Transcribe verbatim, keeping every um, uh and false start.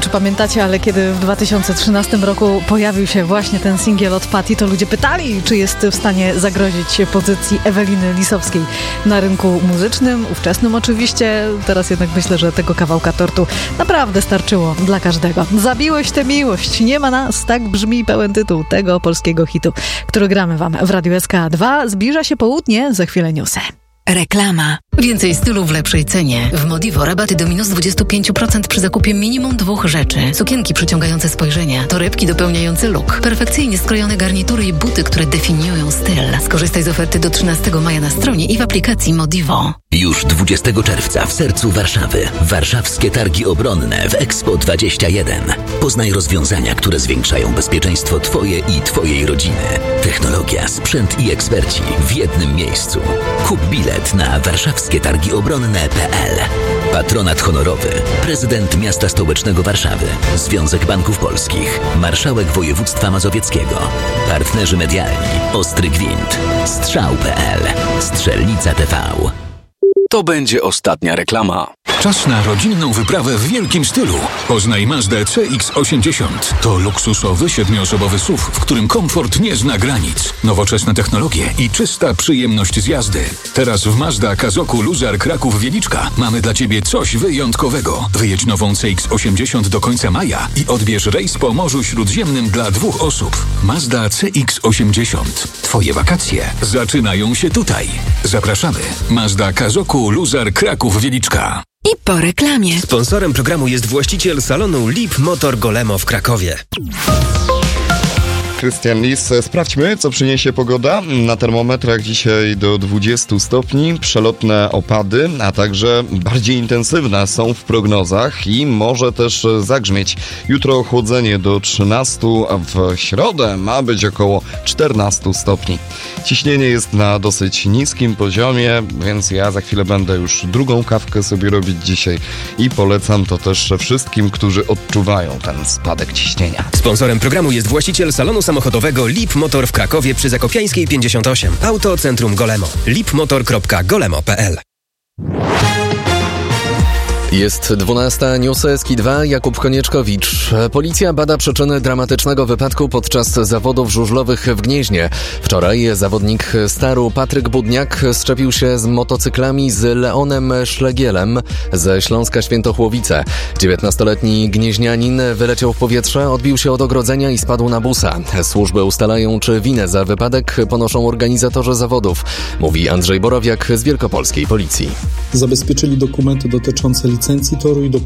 wiem, czy pamiętacie, ale kiedy w dwa tysiące trzynastym roku pojawił się właśnie ten singiel od Patty, to ludzie pytali, czy jest w stanie zagrozić pozycji Eweliny Lisowskiej na rynku muzycznym, ówczesnym oczywiście. Teraz jednak myślę, że tego kawałka tortu naprawdę starczyło dla każdego. Zabiłeś tę miłość, nie ma nas, tak brzmi pełen tytuł tego polskiego hitu, który gramy wam w Radiu S K dwa. Zbliża się południe, za chwilę newsy. Reklama. Więcej stylu w lepszej cenie. W Modivo rabaty do minus dwadzieścia pięć procent przy zakupie minimum dwóch rzeczy. Sukienki przyciągające spojrzenia, torebki dopełniające look, perfekcyjnie skrojone garnitury i buty, które definiują styl. Skorzystaj z oferty do trzynastego maja na stronie i w aplikacji Modivo. Już dwudziestego czerwca w sercu Warszawy. Warszawskie Targi Obronne w Expo dwadzieścia jeden. Poznaj rozwiązania, które zwiększają bezpieczeństwo Twoje i Twojej rodziny. Technologia, sprzęt i eksperci w jednym miejscu. Kup bilet na warszawskie targi obronne kropka p l. Patronat honorowy. Prezydent Miasta Stołecznego Warszawy. Związek Banków Polskich. Marszałek Województwa Mazowieckiego. Partnerzy medialni. Ostry Gwint. Strzał kropka p l. Strzelnica T V. To będzie ostatnia reklama. Czas na rodzinną wyprawę w wielkim stylu. Poznaj Mazdę C X osiemdziesiąt. To luksusowy, siedmioosobowy S U V, w którym komfort nie zna granic. Nowoczesne technologie i czysta przyjemność z jazdy. Teraz w Mazda Kazoku Luzar Kraków Wieliczka mamy dla Ciebie coś wyjątkowego. Wyjedź nową C X osiemdziesiąt do końca maja i odbierz rejs po Morzu Śródziemnym dla dwóch osób. Mazda C X osiemdziesiąt. Twoje wakacje zaczynają się tutaj. Zapraszamy. Mazda Kazoku Luzar Kraków Wieliczka. I po reklamie. Sponsorem programu jest właściciel salonu Lip Motor Golemo w Krakowie. Krystian Lis. Sprawdźmy, co przyniesie pogoda. Na termometrach dzisiaj do dwudziestu stopni, przelotne opady, a także bardziej intensywne są w prognozach i może też zagrzmieć. Jutro ochłodzenie do trzynastu, a w środę ma być około czternastu stopni. Ciśnienie jest na dosyć niskim poziomie, więc ja za chwilę będę już drugą kawkę sobie robić dzisiaj i polecam to też wszystkim, którzy odczuwają ten spadek ciśnienia. Sponsorem programu jest właściciel salonu samochodowego Lip Motor w Krakowie przy Zakopiańskiej pięćdziesiąt osiem. Auto Centrum Golemo. lipmotor kropka golemo kropka p l. Jest dwunasta, News S K dwa, Jakub Konieczkowicz. Policja bada przyczyny dramatycznego wypadku podczas zawodów żużlowych w Gnieźnie. Wczoraj zawodnik Staru Patryk Budniak szczepił się z motocyklami z Leonem Szlegielem ze Śląska Świętochłowice. dziewiętnastoletni gnieźnianin wyleciał w powietrze, odbił się od ogrodzenia i spadł na busa. Służby ustalają, czy winę za wypadek ponoszą organizatorzy zawodów, mówi Andrzej Borowiak z Wielkopolskiej Policji. Zabezpieczyli dokumenty dotyczące licencji toru i do